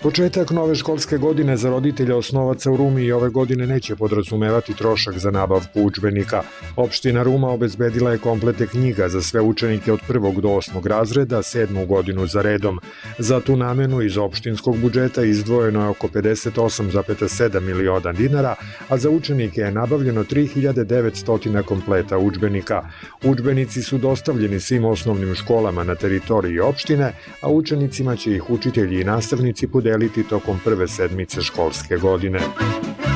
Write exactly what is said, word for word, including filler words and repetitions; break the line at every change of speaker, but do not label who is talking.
Početak nove školske godine za roditelja osnovaca u Rumi i ove godine neće podrazumevati trošak za nabavku udžbenika. Opština Ruma obezbedila je komplete knjiga za sve učenike od prvog do osmog razreda, sedmu godinu za redom. Za tu namenu iz opštinskog budžeta izdvojeno je oko pedeset osam zarez sedam miliona dinara, a za učenike je nabavljeno tri hiljade devetsto kompleta udžbenika. Udžbenici su dostavljeni svim osnovnim školama na teritoriji opštine, a učenicima će ih učitelji i nastavnici podeliti tokom prve sedmice školske godine.